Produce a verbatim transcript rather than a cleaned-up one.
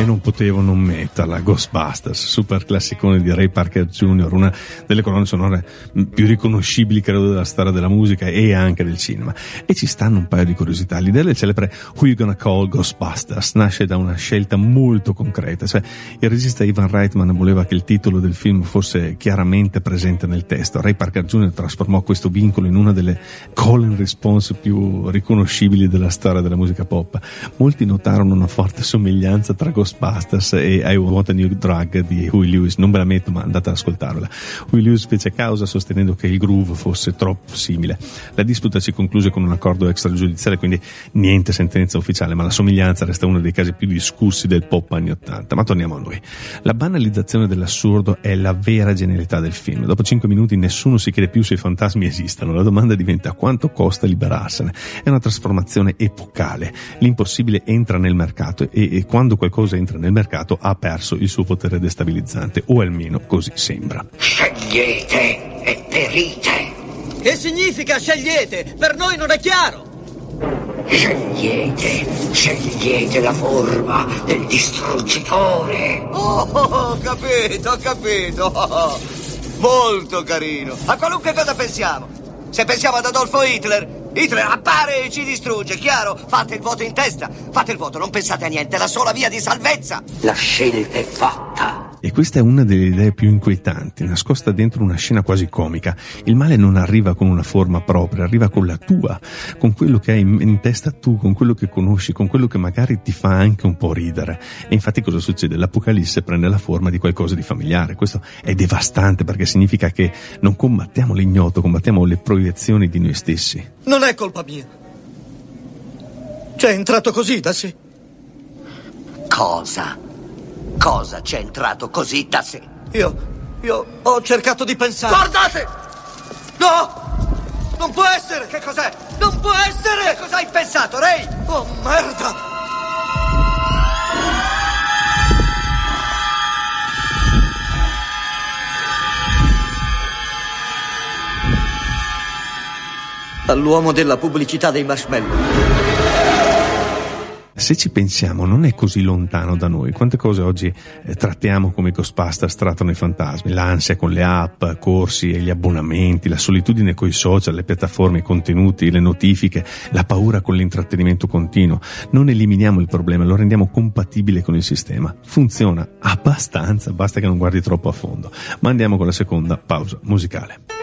e non potevo non metterla. Ghostbusters, super classicone di Ray Parker Junior, una delle colonne sonore più riconoscibili credo della storia della musica e anche del cinema. E ci stanno un paio di curiosità. L'idea del celebre Who You Gonna Call Ghostbusters nasce da una scelta molto concreta, cioè il regista Ivan Reitman voleva che il titolo del film fosse chiaramente presente nel testo. Ray Parker Junior trasformò questo vincolo in una delle call and response più riconoscibili della storia della musica pop. Molti notarono una forte somiglianza tra Ghostbusters e I Want a New Drug di Huey Lewis. Non ve la metto, ma andate ad ascoltarla. Huey Lewis fece causa sostenendo che il groove fosse troppo simile. La disputa si concluse con un accordo extragiudiziale, quindi niente sentenza ufficiale, ma la somiglianza resta uno dei casi più discussi del pop anni ottanta. Ma torniamo a noi. La banalizzazione dell'assurdo è la vera genialità del film. Dopo cinque minuti nessuno si chiede più se i fantasmi esistano. La domanda diventa: quanto costa liberarsene? È una trasformazione epocale. L'impossibile entra nel mercato e, e quando qualcosa entra nel mercato ha perso il suo potere destabilizzante, o almeno così sembra. Scegliete e perite. Che significa scegliete? Per noi non è chiaro. Scegliete, scegliete la forma del distruggitore. Oh, ho capito, ho capito. Molto carino. A qualunque cosa pensiamo. Se pensiamo ad Adolfo Hitler, Hitler appare e ci distrugge, chiaro? Fate il voto in testa, fate il voto, non pensate a niente, è la sola via di salvezza. La scelta è fatta. E questa è una delle idee più inquietanti, nascosta dentro una scena quasi comica. Il male non arriva con una forma propria, arriva con la tua, con quello che hai in testa tu, con quello che conosci, con quello che magari ti fa anche un po' ridere. E infatti cosa succede? L'Apocalisse prende la forma di qualcosa di familiare. Questo è devastante perché significa che non combattiamo l'ignoto, combattiamo le proiezioni di noi stessi. Non è colpa mia. C'è entrato così da sé. Cosa? Cosa c'è entrato così da sé? Io, io ho cercato di pensare. Guardate! No! Non può essere! Che cos'è? Non può essere! Che cosa hai pensato, Ray? Oh, merda! All'uomo della pubblicità dei marshmallow. Se ci pensiamo non è così lontano da noi. Quante cose oggi eh, trattiamo come Ghostbusters trattano i fantasmi: l'ansia con le app, corsi e gli abbonamenti, la solitudine coi social, le piattaforme, i contenuti, le notifiche, la paura con l'intrattenimento continuo. Non eliminiamo il problema, lo rendiamo compatibile con il sistema. Funziona abbastanza, basta che non guardi troppo a fondo. Ma andiamo con la seconda pausa musicale.